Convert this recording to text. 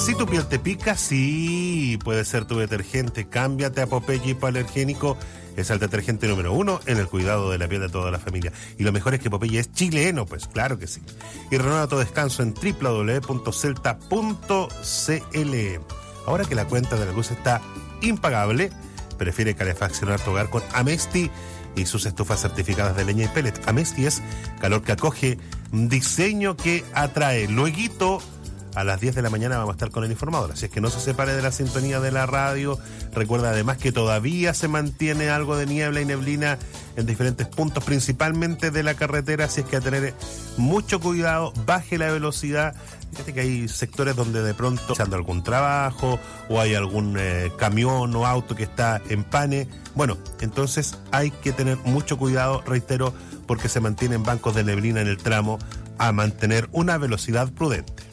Si tu piel te pica, sí, puede ser tu detergente. Cámbiate a Popeye Hipoalergénico. Es el detergente número 1 en el cuidado de la piel de toda la familia. Y lo mejor es que Popeye es chileno, pues claro que sí. Y renueva tu descanso en www.celta.cl. Ahora que la cuenta de la luz está impagable, prefiere calefaccionar tu hogar con Amesti y sus estufas certificadas de leña y pellet. Amesti es calor que acoge, diseño que atrae. Lueguito, a las 10 de la mañana vamos a estar con el informador, así es que no se separe de la sintonía de la radio. Recuerda además que todavía se mantiene algo de niebla y neblina en diferentes puntos, principalmente de la carretera, así es que a tener mucho cuidado, baje la velocidad. Fíjate que hay sectores donde de pronto echando algún trabajo o hay algún camión o auto que está en pane. Bueno, entonces hay que tener mucho cuidado, reitero, porque se mantienen bancos de neblina en el tramo, a mantener una velocidad prudente.